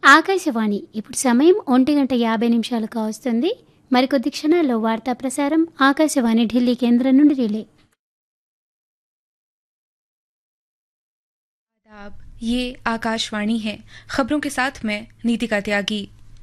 ఆకాశవాణి ఇప్పుడు సమయం 1:50 కావస్తుంది. మరికొద్ది క్షణాల్లో వార్తా ప్రసారం ఆకాశవాణి ఢిల్లీ కేంద్రం నుండి రిలే. ये आकाशवाणी है। खबरों के साथ मैं नीतिका त्यागी।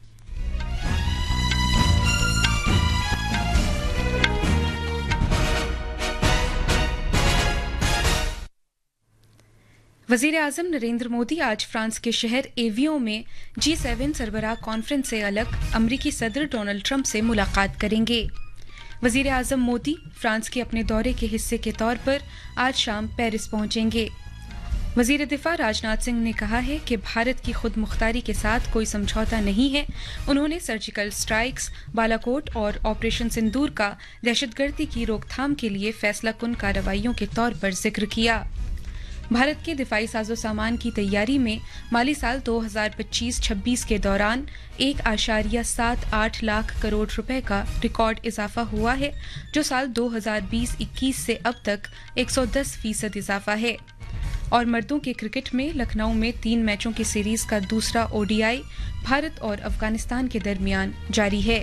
वज़ीर आज़म नरेंद्र मोदी आज फ्रांस के शहर एवियों में G7 सरबराह कॉन्फ्रेंस से अलग अमरीकी सदर डोनाल्ड ट्रंप से मुलाकात करेंगे। वज़ीर आज़म मोदी फ्रांस के अपने दौरे के हिस्से के तौर पर आज शाम पेरिस पहुंचेंगे। वज़ीर दिफा राजनाथ सिंह ने कहा है कि भारत की खुद मुख्तारी के साथ कोई समझौता नहीं है। उन्होंने सर्जिकल स्ट्राइक्स, बालाकोट और ऑपरेशन सिंदूर का दहशतगर्दी की रोकथाम के लिए फैसलाकुन कार्रवाइयों के तौर पर जिक्र किया। भारत के दिफाई साजो सामान की तैयारी में माली साल 2025-26 के दौरान 1.78 लाख करोड़ रुपए का रिकॉर्ड इजाफा हुआ है, जो साल 2020-21 से अब तक 110% इजाफा है। और मर्दों के क्रिकेट में लखनऊ में 3 मैचों की सीरीज का दूसरा ओडीआई भारत और अफगानिस्तान के दरमियान जारी है।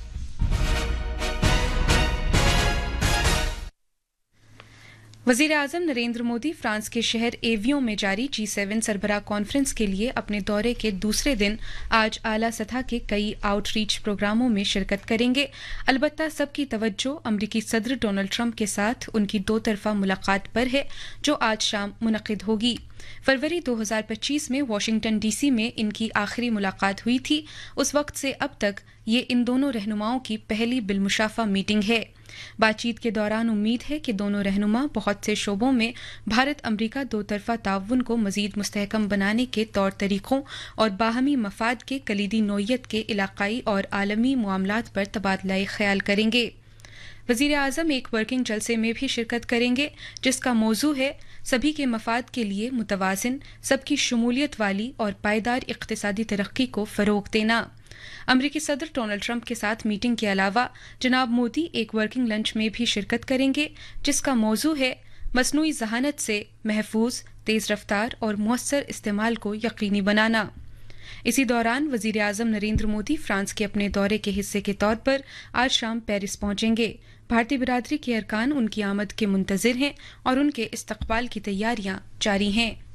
वज़ीर आज़म नरेंद्र मोदी फ्रांस के शहर एवियों में जारी G7 सरबराह कॉन्फ्रेंस के लिए अपने दौरे के दूसरे दिन आज आला सतह के कई आउटरीच प्रोग्रामों में शिरकत करेंगे। अलबत्ता सबकी तवज्जो अमरीकी सदर डोनाल्ड ट्रंप के साथ उनकी दो तरफा मुलाकात पर है, जो आज शाम मुनक़िद होगी। फरवरी 2025 में वाशिंगटन डीसी में इनकी आखिरी मुलाकात हुई थी। उस वक्त से अब तक ये इन दोनों रहनुमाओं की पहली बिलमुशाफा मीटिंग है। बातचीत के दौरान उम्मीद है कि दोनों रहनुमा बहुत से शोबों में भारत अमरीका दो तरफा ताउन को मजीद मुस्तहकम बनाने के तौर तरीकों और बाहमी मफाद के कलीदी नोयत के इलाकाई और आलमी मामलात पर तबादला ख्याल करेंगे। वज़ीर आज़म एक वर्किंग जलसे में भी शिरकत करेंगे, जिसका मौजू है सभी के मफाद के लिए मुतवाज़िन, सबकी शमूलियत वाली और पायदार इक़्तिसादी तरक्की को फ़रोग़ देना। अमरीकी सदर डोनाल्ड ट्रंप के साथ मीटिंग के अलावा जनाब मोदी एक वर्किंग लंच में भी शिरकत करेंगे, जिसका मौजू है मसनूई ज़हानत से महफूज, तेज़ रफ्तार और मुअस्सर इस्तेमाल को यकीनी बनाना। इसी दौरान वज़ीर आज़म नरेंद्र मोदी फ्रांस के अपने दौरे के हिस्से के तौर पर आज शाम पेरिस पहुंचेंगे। भारतीय बिरादरी के अरकान उनकी आमद के मुंतज़िर हैं और उनके इस्तक़बाल की तैयारियां जारी हैं।